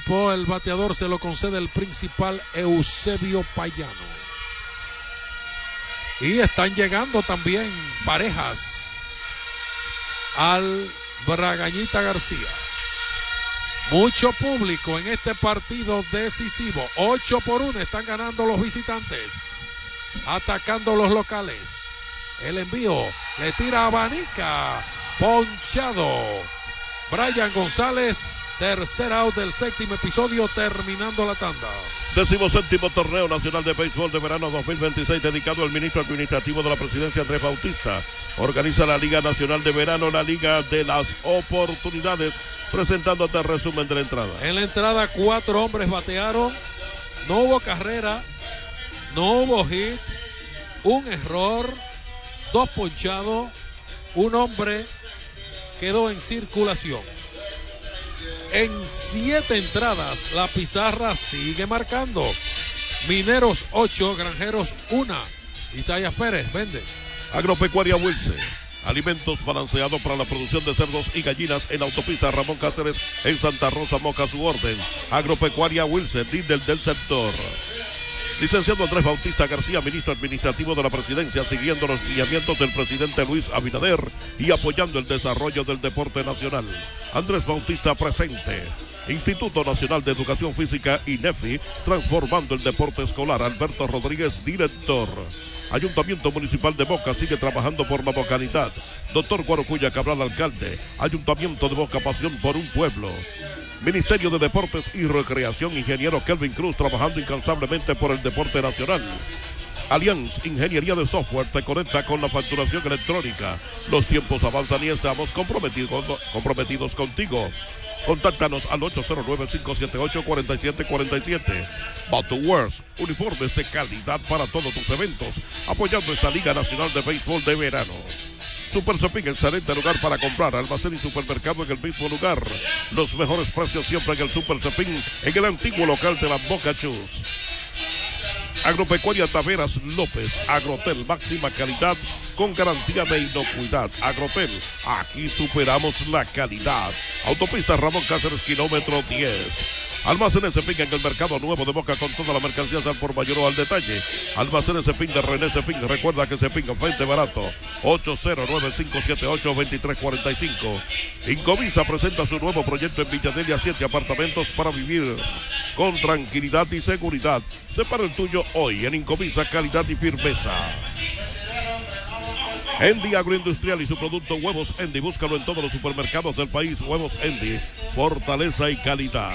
tiempo, el bateador se lo concede el principal Eusebio Payano. Y están llegando también parejas al Bragañita García. Mucho público en este partido decisivo. 8-1 están ganando los visitantes, atacando los locales. El envío le tira a Abanica, ponchado. Brian González, tercer out del séptimo episodio, terminando la tanda. 17º Torneo Nacional de Béisbol de Verano 2026, dedicado al ministro administrativo de la Presidencia, Andrés Bautista. Organiza la Liga Nacional de Verano, la Liga de las Oportunidades, presentándote el resumen de la entrada. En la entrada, 4 hombres batearon, no hubo carrera, no hubo hit, un error, 2 ponchados, un hombre quedó en circulación. En 7 entradas, la pizarra sigue marcando. Mineros 8, Granjeros 1. Isaías Pérez vende. Agropecuaria Wilson, alimentos balanceados para la producción de cerdos y gallinas en autopista Ramón Cáceres en Santa Rosa, Moca, su orden. Agropecuaria Wilson, líder del sector. Licenciado Andrés Bautista García, ministro administrativo de la Presidencia, siguiendo los lineamientos del presidente Luis Abinader y apoyando el desarrollo del deporte nacional. Andrés Bautista presente. Instituto Nacional de Educación Física, INEFI, transformando el deporte escolar. Alberto Rodríguez, director. Ayuntamiento Municipal de Moca sigue trabajando por la localidad. Doctor Guarocuya Cabral, alcalde. Ayuntamiento de Moca, pasión por un pueblo. Ministerio de Deportes y Recreación, ingeniero Kelvin Cruz, trabajando incansablemente por el deporte nacional. Allianz Ingeniería de Software te conecta con la facturación electrónica. Los tiempos avanzan y estamos comprometidos contigo. Contáctanos al 809-578-4747. Batu Works, uniformes de calidad para todos tus eventos, apoyando esta Liga Nacional de Béisbol de Verano. Super Cepín, excelente lugar para comprar, almacén y supermercado en el mismo lugar. Los mejores precios siempre en el Super Cepín, en el antiguo local de la Boca Chus. Agropecuaria Taveras López, Agrotel, máxima calidad con garantía de inocuidad. Agrotel, aquí superamos la calidad. Autopista Ramón Cáceres, kilómetro 10. Almacenes Cepín en el Mercado Nuevo de Moca, con toda la mercancía al por mayor o al detalle. Almacenes Cepín de René Cepín, recuerda que Cepín vende barato. 809-578-2345. Incovisa presenta su nuevo proyecto en Villadelia, 7 apartamentos para vivir con tranquilidad y seguridad. Separa el tuyo hoy en Incovisa, calidad y firmeza. Endi Agroindustrial y su producto Huevos Endi, búscalo en todos los supermercados del país. Huevos Endi, fortaleza y calidad.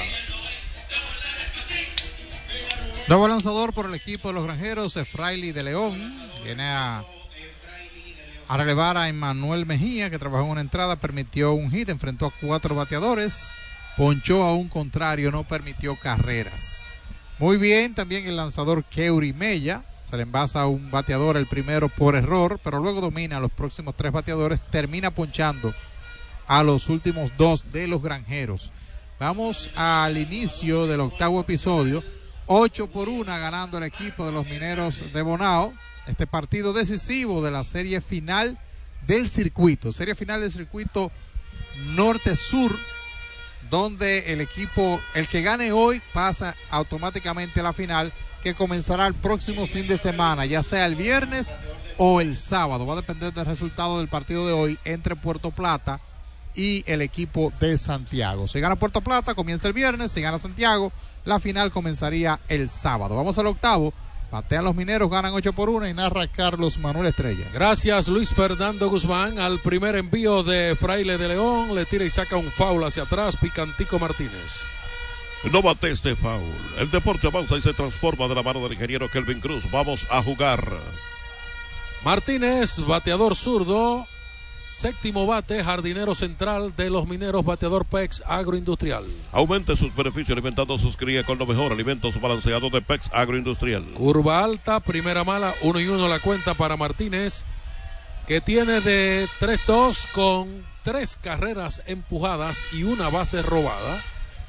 Nuevo lanzador por el equipo de los Granjeros, Efraili de León. Viene a relevar a Emmanuel Mejía, que trabajó en una entrada, permitió un hit, enfrentó a 4 bateadores, ponchó a un contrario, no permitió carreras. Muy bien, también el lanzador Keuri Mella, se le envasa a un bateador, el primero por error, pero luego domina a los próximos 3 bateadores, termina ponchando a los últimos 2 de los Granjeros. Vamos al inicio del 8º episodio. 8-1 ganando el equipo de los Mineros de Bonao. Este partido decisivo de la serie final del circuito. Serie final del circuito norte-sur, donde el que gane hoy pasa automáticamente a la final, que comenzará el próximo fin de semana, ya sea el viernes o el sábado. Va a depender del resultado del partido de hoy entre Puerto Plata y el equipo de Santiago. Si gana Puerto Plata, comienza el viernes. Si gana Santiago, la final comenzaría el sábado. Vamos al 8º. Batean los Mineros, ganan 8-1 y narra Carlos Manuel Estrella. Gracias, Luis Fernando Guzmán. Al primer envío de Fraile de León, le tira y saca un foul hacia atrás, Picantico Martínez. No bate este foul. El deporte avanza y se transforma de la mano del ingeniero Kelvin Cruz. Vamos a jugar. Martínez, bateador zurdo. Séptimo bate, jardinero central de los Mineros, bateador PEX Agroindustrial. Aumente sus beneficios alimentando sus crías con los mejores alimentos balanceados de PEX Agroindustrial. Curva alta, primera mala, 1-1 la cuenta para Martínez, que tiene de 3-2 con 3 carreras empujadas y una base robada.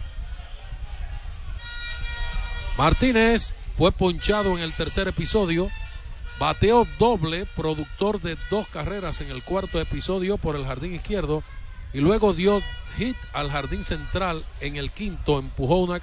Martínez fue ponchado en el tercer episodio. Bateó doble, productor de 2 carreras en el cuarto episodio por el jardín izquierdo, y luego dio hit al jardín central en el quinto, empujó una